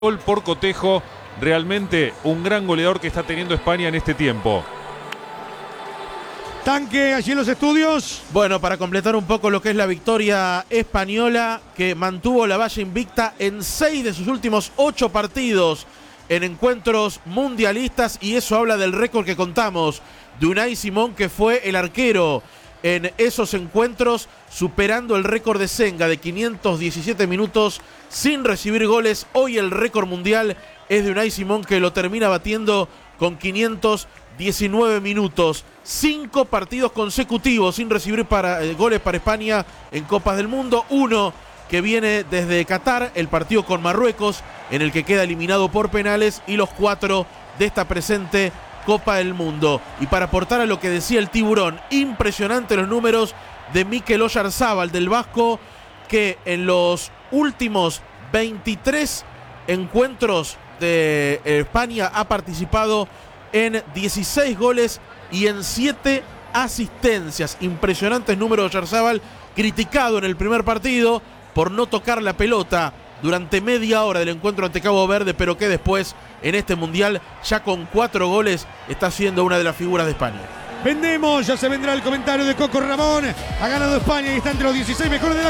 Gol por cotejo, realmente un gran goleador que está teniendo España en este tiempo. Tanque allí en los estudios. Bueno, para completar un poco lo que es la victoria española, que mantuvo la valla invicta en 6 de sus últimos 8 partidos en encuentros mundialistas, y eso habla del récord que contamos de Unai Simón, que fue el arquero en esos encuentros, superando el récord de Senga de 517 minutos sin recibir goles. Hoy el récord mundial es de Unai Simón, que lo termina batiendo con 519 minutos. 5 partidos consecutivos sin recibir goles para España en Copas del Mundo. Uno que viene desde Qatar, el partido con Marruecos, en el que queda eliminado por penales, y los 4 de esta presente Copa del Mundo. Y para aportar a lo que decía el Tiburón, impresionante los números de Mikel Oyarzabal, del Vasco, que en los últimos 23 encuentros de España ha participado en 16 goles y en 7 asistencias. Impresionantes números de Oyarzabal, criticado en el primer partido por no tocar la pelota durante media hora del encuentro ante Cabo Verde, pero que después, en este Mundial, ya con 4 goles, está siendo una de las figuras de España. Vendemos, ya se vendrá el comentario de Coco Ramón. Ha ganado España y está entre los 16 mejores de la